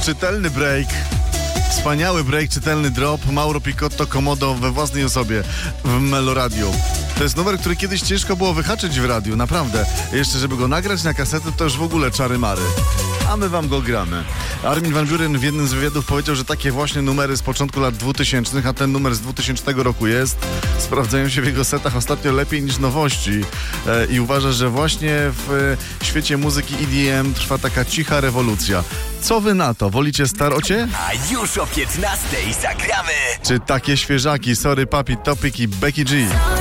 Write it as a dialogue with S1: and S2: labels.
S1: czytelny break. Wspaniały break, czytelny drop. Mauro Picotto Komodo we własnej osobie w Meloradiu. To jest numer, który kiedyś ciężko było wyhaczyć w radiu, naprawdę. Jeszcze żeby go nagrać na kasetę, to już w ogóle czary mary. A my wam go gramy. Armin van Buuren w jednym z wywiadów powiedział, że takie właśnie numery z początku lat 2000, a ten numer z 2000 roku jest, sprawdzają się w jego setach ostatnio lepiej niż nowości. I uważa, że właśnie w świecie muzyki EDM trwa taka cicha rewolucja. Co wy na to? Wolicie starocie?
S2: A już o 15 zagramy.
S1: Czy takie świeżaki? Sorry Papi, Topic i Becky G.